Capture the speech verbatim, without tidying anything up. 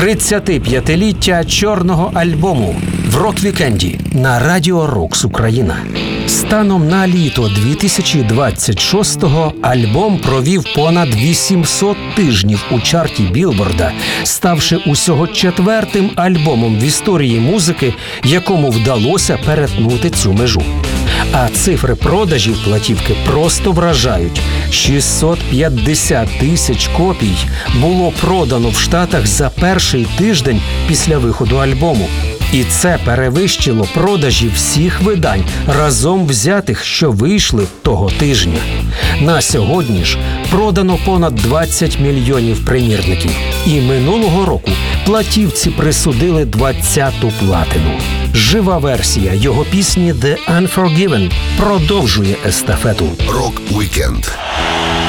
тридцятип'ятиліття чорного альбому в рок-вікенді на Радіо Рокс Україна. Станом на літо дві тисячі двадцять шостого альбом провів понад вісімсот тижнів у чарті Білборда, ставши усього четвертим альбомом в історії музики, якому вдалося перетнути цю межу. А цифри продажів платівки просто вражають. шістсот п'ятдесят тисяч копій було продано в Штатах за перший тиждень після виходу альбому. І це перевищило продажі всіх видань разом взятих, що вийшли того тижня. На сьогодні ж продано понад двадцять мільйонів примірників. І минулого року платівці присудили двадцяту платину. Жива версія його пісні «The Unforgiven» продовжує естафету. Рок-вікенд